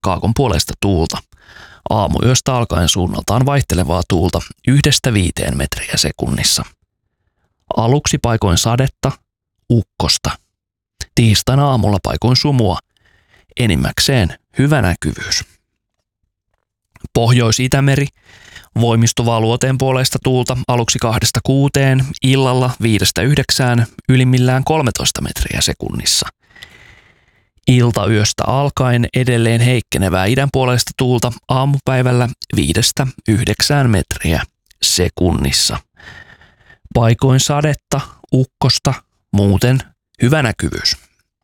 kaakon puoleista tuulta. Aamuyöstä alkaen suunnaltaan vaihtelevaa tuulta 1–5 metriä sekunnissa. Aluksi paikoin sadetta, ukkosta. Tiistaina aamulla paikoin sumua. Enimmäkseen hyvä näkyvyys. Pohjois-Itämeri, voimistuvaa luoteenpuoleista tuulta aluksi 2–6, illalla 5–9, ylimmillään 13 metriä sekunnissa. Iltayöstä alkaen edelleen heikkenevää idänpuoleista tuulta aamupäivällä 5–9 metriä sekunnissa. Paikoin sadetta, ukkosta, muuten hyvä näkyvyys.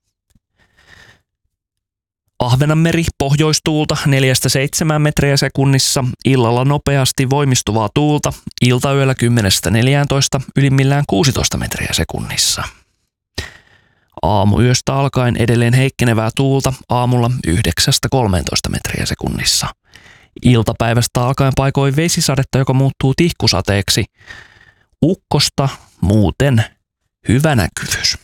Ahvenanmeri, pohjoistuulta 4–7 metriä sekunnissa, illalla nopeasti voimistuvaa tuulta, iltayöllä 10–14, ylimmillään 16 metriä sekunnissa. Aamuyöstä alkaen edelleen heikkenevää tuulta, aamulla 9–13 metriä sekunnissa. Iltapäivästä alkaen paikoin vesisadetta, joka muuttuu tihkusateeksi. Ukkosta, muuten hyvä näkyvyys.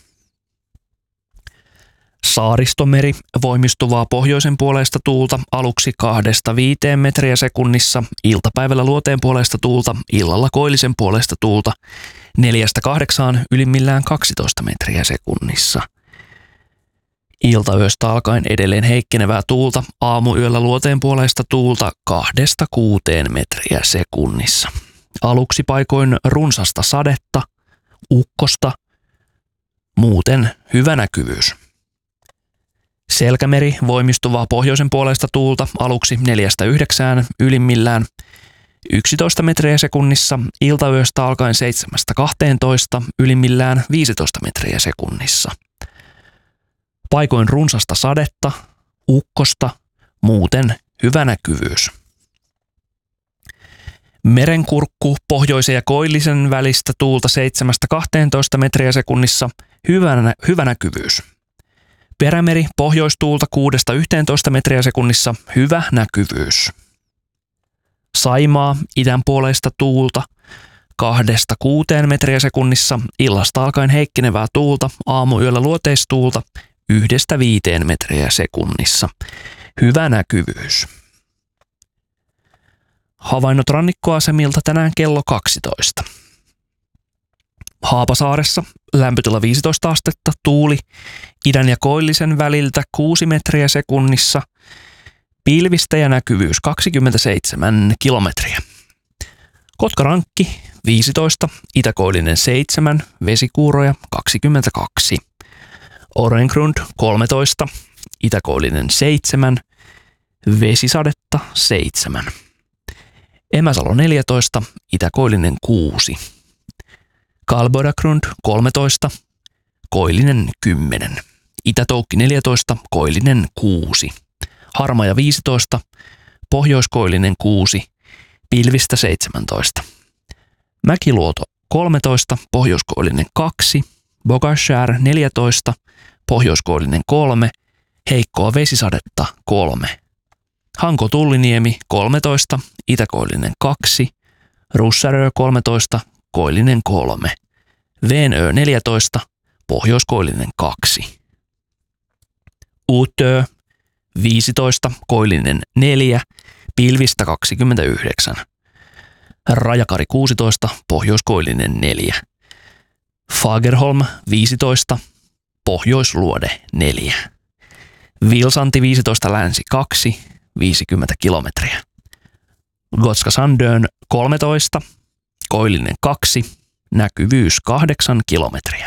Saaristomeri, voimistuvaa pohjoisen puoleista tuulta aluksi 2–5 metriä sekunnissa, iltapäivällä luoteen puolesta tuulta, illalla koillisen puolesta tuulta 4–8, ylimmillään 12 metriä sekunnissa. Iltayöstä alkaen edelleen heikkenevää tuulta, aamuyöllä luoteen puolesta tuulta 2–6 metriä sekunnissa. Aluksi paikoin runsasta sadetta, ukkosta, muuten hyvä näkyvyys. Selkämeri, voimistuvaa pohjoisen puolesta tuulta aluksi 4–9, ylimmillään 11 metriä sekunnissa, iltayöstä alkaen 7–12, ylimmillään 15 metriä sekunnissa. Paikoin runsasta sadetta, ukkosta, muuten hyvä näkyvyys. Merenkurkku, pohjoisen ja koillisen välistä tuulta 7–12 metriä sekunnissa, hyvä näkyvyys. Perämeri, pohjoistuulta 6–11 metriä sekunnissa, hyvä näkyvyys. Saimaa, idänpuoleista tuulta 2–6 metriä sekunnissa, illasta alkaen heikkenevää tuulta, aamuyöllä luoteistuulta 1–5 metriä sekunnissa, hyvä näkyvyys. Havainnot rannikkoasemilta tänään kello 12. Haapasaaressa lämpötila 15 astetta, tuuli idän ja koillisen väliltä 6 metriä sekunnissa, pilvistä ja näkyvyys 27 kilometriä. Kotkarankki 15, itäkoillinen 7, vesikuuroja 22. Orengrund 13, itäkoillinen 7, vesisadetta 7. Emäsalo 14, itäkoillinen 6. Kalbodagrund 13, koillinen 10. Itätoukki 14, koillinen 6. Harmaja 15, pohjoiskoillinen 6, pilvistä 17. Mäkiluoto 13, pohjoiskoillinen 2, Bogashär 14, pohjoiskoillinen 3, heikkoa vesisadetta 3. Hanko-Tulliniemi 13, itäkoillinen 2, Russarö 13, koillinen 3, Veenö 14, pohjoiskoillinen 2. Utö 15, koillinen 4, pilvistä 29. Rajakari 16, pohjoiskoillinen 4. Fagerholm 15, pohjoisluode 4. Vilsanti 15, länsi 2, 50 kilometriä. Gotska Sandön 13, koillinen 2, näkyvyys 8 kilometriä.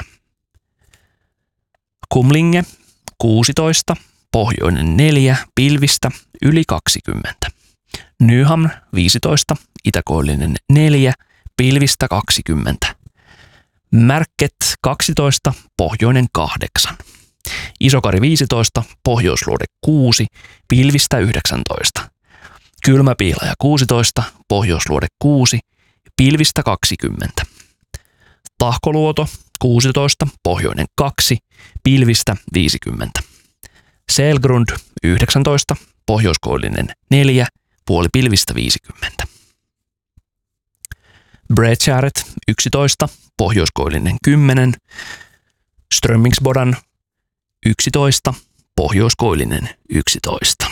Kumlinge 16, pohjoinen 4, pilvistä yli 20. Nyhamn 15, itäkoillinen 4, pilvistä 20. Märket 12, pohjoinen 8. Isokari 15, pohjoisluode 6, pilvistä 19. Kylmäpiilaja 16, pohjoisluode 6, pilvistä 20. Tahkoluoto 16, pohjoinen 2, pilvistä 50. Selgrund 19, pohjoiskoillinen 4, puoli pilvistä 50. Bredskäret 11, pohjoiskoillinen 10, Strömmingsbodan 11, pohjoiskoillinen 11.